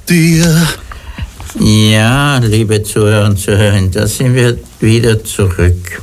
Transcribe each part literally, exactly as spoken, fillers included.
dir. Ja, liebe Zuhörer und Zuhörerinnen, da sind wir wieder zurück.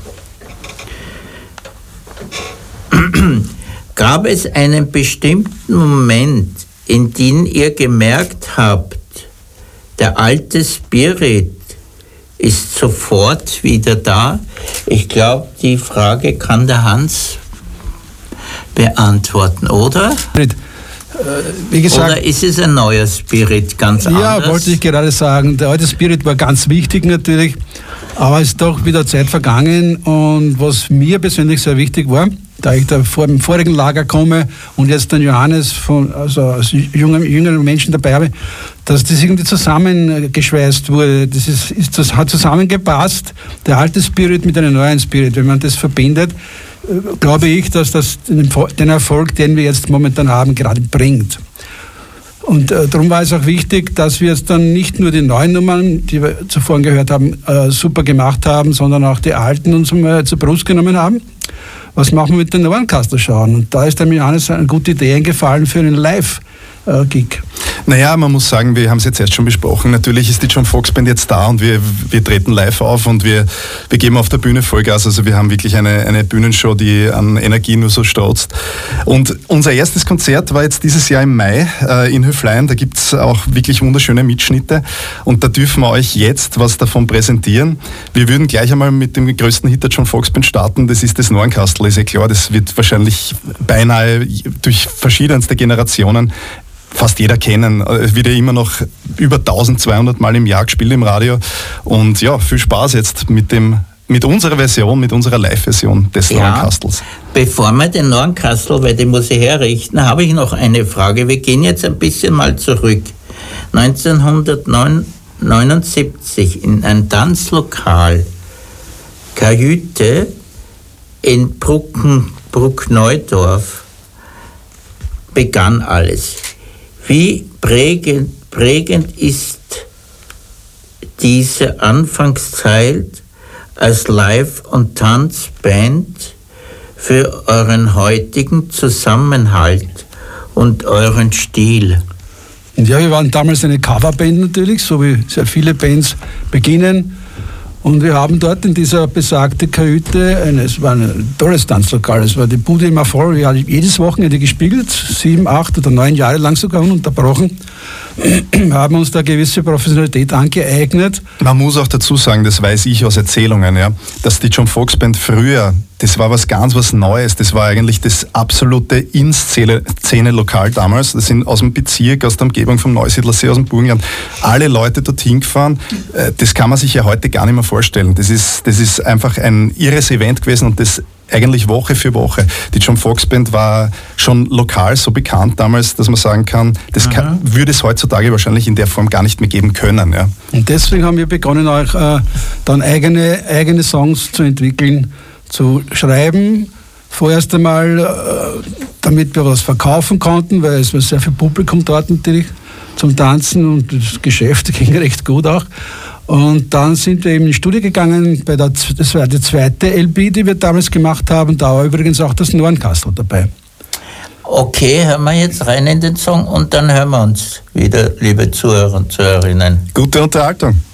Gab es einen bestimmten Moment, in dem ihr gemerkt habt, der alte Spirit ist sofort wieder da? Ich glaube, die Frage kann der Hans beantworten, oder? Wie gesagt, oder ist es ein neuer Spirit, ganz anders? Ja, wollte ich gerade sagen. Der alte Spirit war ganz wichtig natürlich, aber es ist doch wieder Zeit vergangen. Und was mir persönlich sehr wichtig war, da ich da vor dem vorigen Lager komme und jetzt den Johannes von, also als jungen, jüngeren Menschen dabei habe, dass das irgendwie zusammengeschweißt wurde. Das, ist, ist, das hat zusammengepasst, der alte Spirit mit einem neuen Spirit. Wenn man das verbindet, glaube ich, dass das den Erfolg, den wir jetzt momentan haben, gerade bringt. Und äh, darum war es auch wichtig, dass wir jetzt dann nicht nur die neuen Nummern, die wir zuvor gehört haben, äh, super gemacht haben, sondern auch die alten uns mal zur Brust genommen haben. Was machen wir mit den Norncastle schauen? Und da ist dem Johannes eine gute Idee eingefallen für einen Live- Gig. Naja, man muss sagen, wir haben es jetzt erst schon besprochen. Natürlich ist die John Foxx Band jetzt da und wir, wir treten live auf und wir, wir geben auf der Bühne Vollgas. Also wir haben wirklich eine, eine Bühnenshow, die an Energie nur so strotzt. Und unser erstes Konzert war jetzt dieses Jahr im Mai äh, in Höflein. Da gibt es auch wirklich wunderschöne Mitschnitte und da dürfen wir euch jetzt was davon präsentieren. Wir würden gleich einmal mit dem größten Hit der John Foxx Band starten. Das ist das Norncastle, ist ja klar. Das wird wahrscheinlich beinahe durch verschiedenste Generationen fast jeder kennen. Es wird ja immer noch über eintausendzweihundert Mal im Jahr gespielt im Radio. Und ja, viel Spaß jetzt mit dem, mit unserer Version, mit unserer Live-Version des ja, Norncastles. Bevor wir den Norncastle, weil den muss ich herrichten, habe ich noch eine Frage. Wir gehen jetzt ein bisschen mal zurück. neunzehnhundertneunundsiebzig in ein Tanzlokal, Kajüte in Brucken, Bruckneudorf, begann alles. Wie prägend, prägend ist diese Anfangszeit als Live- und Tanzband für euren heutigen Zusammenhalt und euren Stil? Ja, wir waren damals eine Coverband natürlich, so wie sehr viele Bands beginnen. Und wir haben dort in dieser besagten Kajüte, eine, es war ein tolles Tanzlokal, es war die Bude immer voll, wir haben jedes Wochenende gespielt, sieben, acht oder neun Jahre lang sogar ununterbrochen, haben uns da gewisse Professionalität angeeignet. Man muss auch dazu sagen, das weiß ich aus Erzählungen, ja, dass die John Foxx Band früher, das war was ganz was Neues, das war eigentlich das absolute In-Szene-Lokal damals, das sind aus dem Bezirk, aus der Umgebung vom Neusiedlersee, aus dem Burgenland, alle Leute dorthin gefahren, das kann man sich ja heute gar nicht mehr vorstellen, das ist, das ist einfach ein irres Event gewesen und das eigentlich Woche für Woche. Die John Foxx Band war schon lokal so bekannt damals, dass man sagen kann, das kann, würde es heutzutage wahrscheinlich in der Form gar nicht mehr geben können. Ja. Und deswegen haben wir begonnen, auch äh, dann eigene, eigene Songs zu entwickeln, zu schreiben. Vorerst einmal, äh, damit wir was verkaufen konnten, weil es war sehr viel Publikum dort natürlich zum Tanzen und das Geschäft ging recht gut auch. Und dann sind wir eben in die Studie gegangen, bei der, das war die zweite L P, die wir damals gemacht haben, da war übrigens auch das Norncastle dabei. Okay, hören wir jetzt rein in den Song und dann hören wir uns wieder, liebe Zuhörer und Zuhörerinnen. Gute Unterhaltung.